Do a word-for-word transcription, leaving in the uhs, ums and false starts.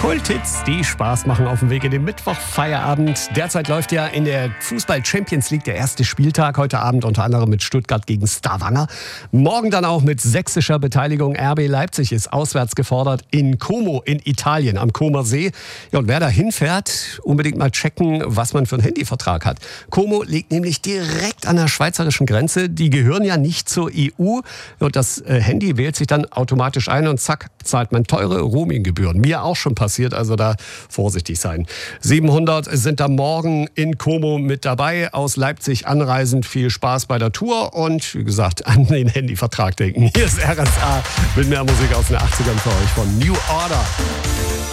Kulthits, die Spaß machen auf dem Weg in den Mittwochfeierabend. Derzeit läuft ja in der Fußball-Champions League der erste Spieltag. Heute Abend unter anderem mit Stuttgart gegen Stavanger. Morgen dann auch mit sächsischer Beteiligung. R B Leipzig ist auswärts gefordert in Como in Italien am Comer See. Ja, und wer da hinfährt, unbedingt mal checken, was man für einen Handyvertrag hat. Como liegt nämlich direkt an der schweizerischen Grenze. Die gehören ja nicht zur E U. Und das Handy wählt sich dann automatisch ein und zack, zahlt man teure Roaminggebühren. Mir auch schon passiert, also da vorsichtig sein. siebenhundert sind da morgen in Como mit dabei, aus Leipzig anreisend. Viel Spaß bei der Tour und wie gesagt, an den Handyvertrag denken. Hier ist R S A mit mehr Musik aus den achtzigern für euch von New Order.